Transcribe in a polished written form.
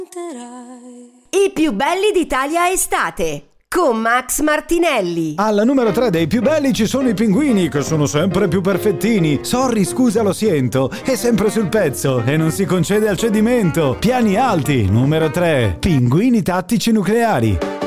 I più belli d'Italia estate con Max Martinelli. Alla numero 3 dei più belli ci sono i pinguini, che sono sempre più perfettini. Sorry, scusa, lo siento, è sempre sul pezzo e non si concede al cedimento. Piani alti, numero 3, pinguini tattici nucleari.